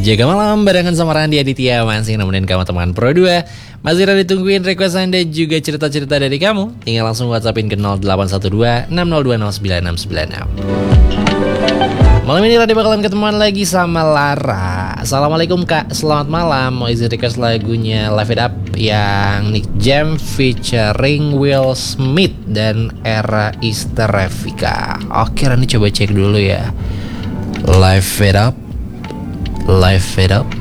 Jaga malam barengan sama Randi Aditya, masih nemenin kamu teman Pro 2. Masih ada ditungguin request Anda juga cerita-cerita dari kamu. Tinggal langsung WhatsAppin ke 0812 602 0966. Malam ini Randi bakalan ketemuan lagi sama Lara. Assalamualaikum Kak, selamat malam. Mau izin request lagunya Live It Up yang Nick Jam featuring Will Smith dan Era Isterevika. Oke, Randi coba cek dulu ya. Live It Up, Live It Up.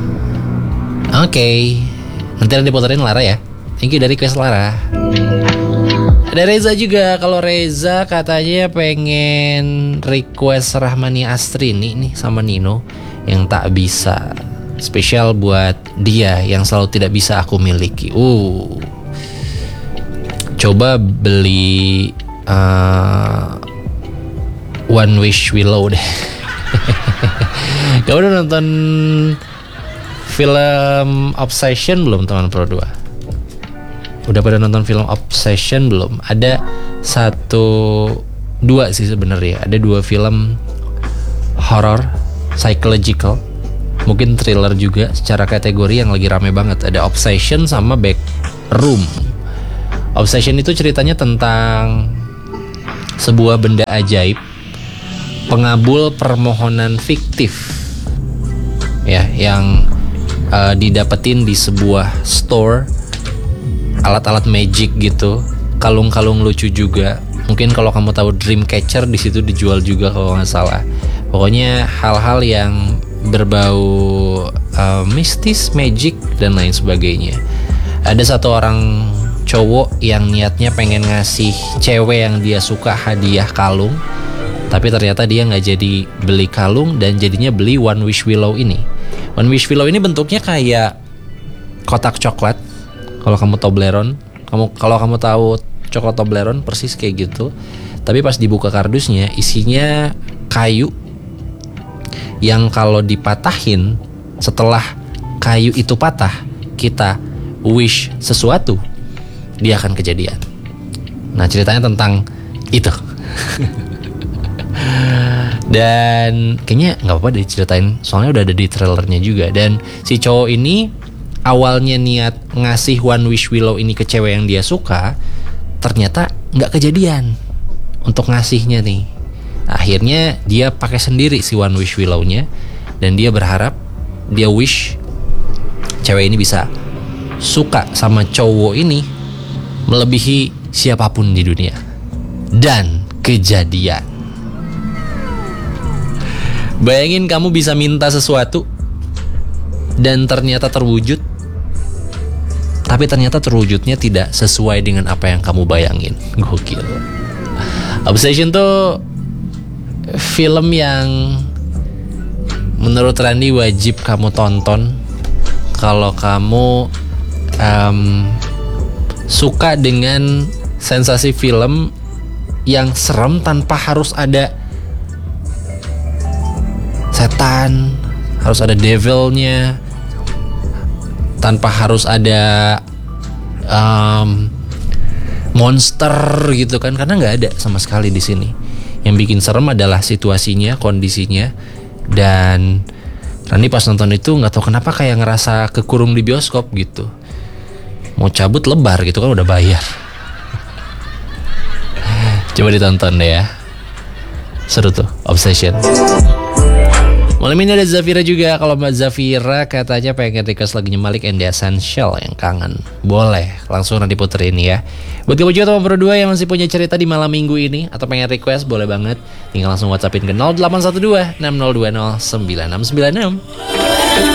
Oke, nanti Randi puterin Lara ya. Thank you dari request Lara. Ada Reza juga. Kalau Reza katanya pengen request Rahmani Astri nih sama Nino yang tak bisa. Spesial buat dia yang selalu tidak bisa aku miliki. Coba beli One Wish Willow deh. Kamu udah nonton film Obsession belum teman Pro 2? Udah pada nonton film Obsession belum? Ada dua sih sebenarnya. Ada 2 film horror, psychological, mungkin thriller juga secara kategori yang lagi rame banget. Ada Obsession sama Backroom. Obsession itu ceritanya tentang sebuah benda ajaib, pengabul permohonan fiktif ya, yang didapetin di sebuah store alat-alat magic gitu, kalung-kalung lucu juga. Mungkin kalau kamu tahu Dreamcatcher di situ dijual juga kalau nggak salah. Pokoknya hal-hal yang berbau mistis, magic dan lain sebagainya. Ada satu orang cowok yang niatnya pengen ngasih cewek yang dia suka hadiah kalung, tapi ternyata dia nggak jadi beli kalung dan jadinya beli One Wish Willow ini. One Wish Willow ini bentuknya kayak kotak coklat. Kalau kamu Toblerone, kalau kamu tahu coklat Toblerone persis kayak gitu. Tapi pas dibuka kardusnya isinya kayu yang kalau dipatahin, setelah kayu itu patah, kita wish sesuatu, dia akan kejadian. Nah, ceritanya tentang itu. Dan kayaknya nggak apa-apa diceritain, soalnya udah ada di trailernya juga. Dan si cowok ini awalnya niat ngasih One Wish Willow ini ke cewek yang dia suka, ternyata nggak kejadian untuk ngasihnya nih. Akhirnya dia pakai sendiri si One Wish Willow-nya, dan dia berharap, dia wish cewek ini bisa suka sama cowok ini melebihi siapapun di dunia. Dan kejadian. Bayangin kamu bisa minta sesuatu dan ternyata terwujud, tapi ternyata terwujudnya tidak sesuai dengan apa yang kamu bayangin. Gokil. Obsession tuh film yang menurut Randi wajib kamu tonton kalau kamu suka dengan sensasi film yang serem tanpa harus ada setan, harus ada devilnya, tanpa harus ada monster gitu kan, karena nggak ada sama sekali di sini. Yang bikin serem adalah situasinya, kondisinya. Dan Rani pas nonton itu nggak tahu kenapa kayak ngerasa kekurung di bioskop gitu. Mau cabut lebar gitu kan, udah bayar. Coba ditonton deh ya, seru tuh Obsession. Malam ini ada Zafira juga. Kalau Mbak Zafira katanya pengen request lagunya Malik and the Essential yang Kangen. Boleh, langsung nanti puterin ya. Buat kamu juga teman Pro 2 yang masih punya cerita di malam minggu ini atau pengen request, boleh banget. Tinggal langsung WhatsAppin ke 0812 6020 9696.